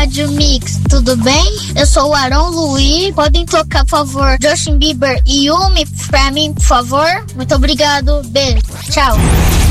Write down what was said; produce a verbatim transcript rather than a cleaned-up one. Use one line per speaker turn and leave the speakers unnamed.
Rádio Mix, tudo bem? Eu sou o Arão Luiz. Podem tocar, por favor, Justin Bieber e Yumi pra mim, por favor? Muito obrigado. Beijo. Tchau.